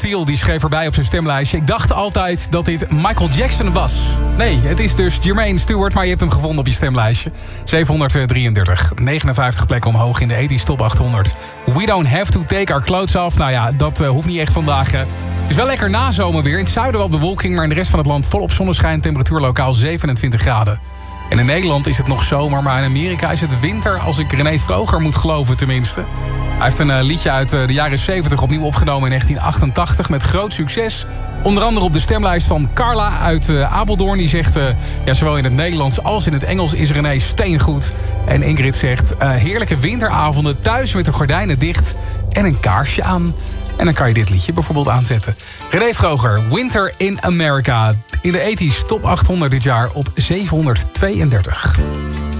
Thiel die schreef erbij op zijn stemlijstje: ik dacht altijd dat dit Michael Jackson was. Nee, het is dus Jermaine Stewart, maar je hebt hem gevonden op je stemlijstje. 733, 59 plekken omhoog in de 80s top 800. We don't have to take our clothes off. Nou ja, dat hoeft niet echt vandaag. Het is wel lekker nazomer weer. In het zuiden wat bewolking, maar in de rest van het land volop zonneschijn. Temperatuur lokaal 27 graden. En in Nederland is het nog zomer, maar in Amerika is het winter, als ik René Vroger moet geloven tenminste. Hij heeft een liedje uit de jaren 70 opnieuw opgenomen in 1988 met groot succes. Onder andere op de stemlijst van Carla uit Apeldoorn. Die zegt, zowel in het Nederlands als in het Engels is René steengoed. En Ingrid zegt, heerlijke winteravonden thuis met de gordijnen dicht en een kaarsje aan. En dan kan je dit liedje bijvoorbeeld aanzetten. René Vroger, Winter in America. In de 80s top 800 dit jaar op 732.